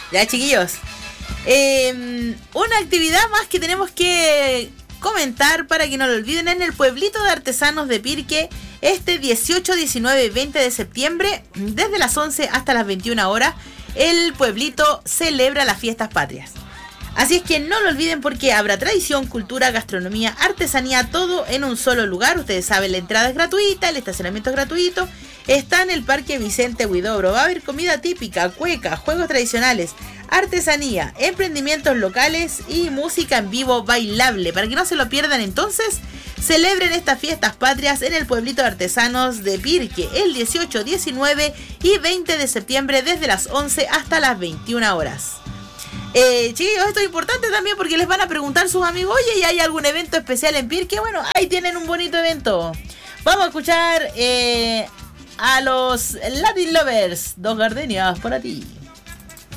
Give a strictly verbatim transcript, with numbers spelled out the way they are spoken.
Ya, chiquillos. Eh, una actividad más que tenemos que comentar para que no lo olviden: en el pueblito de artesanos de Pirque, este dieciocho, diecinueve y veinte de septiembre, desde las once hasta las veintiuna horas, el pueblito celebra las fiestas patrias. Así es que no lo olviden, porque habrá tradición, cultura, gastronomía, artesanía, todo en un solo lugar. Ustedes saben, la entrada es gratuita, el estacionamiento es gratuito. Está en el Parque Vicente Huidobro. Va a haber comida típica, cueca, juegos tradicionales, artesanía, emprendimientos locales y música en vivo bailable. Para que no se lo pierdan, entonces, celebren estas fiestas patrias en el pueblito de artesanos de Pirque el dieciocho, diecinueve y veinte de septiembre, desde las once hasta las veintiuna horas. Eh, chiquillos, esto es importante también porque les van a preguntar sus amigos: oye, ¿y hay algún evento especial en Pirque? Bueno, ahí tienen un bonito evento. Vamos a escuchar eh, a los Latin Lovers. Dos gardenias para ti.